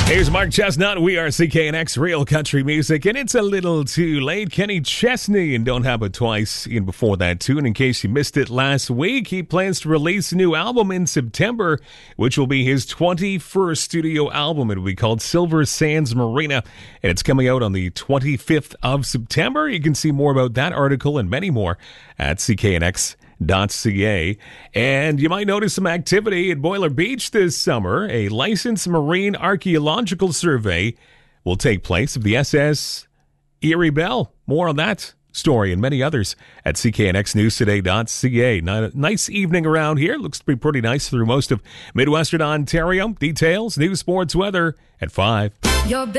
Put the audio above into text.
Here's Mark Chestnut. We are CKNX Real Country Music, and it's a little too late. Kenny Chesney and Don't Have It Twice in before that tune. In case you missed it last week, he plans to release a new album in September, which will be his 21st studio album. It will be called Silver Sands Marina, and it's coming out on the 25th of September. You can see more about that article and many more at CKNX.ca. And you might notice some activity at Boiler Beach this summer. A licensed marine archaeological survey will take place of the SS Erie Belle. More on that story and many others at cknxnewstoday.ca. Nice evening around here. Looks to be pretty nice through most of Midwestern Ontario. Details, news, sports, weather at 5.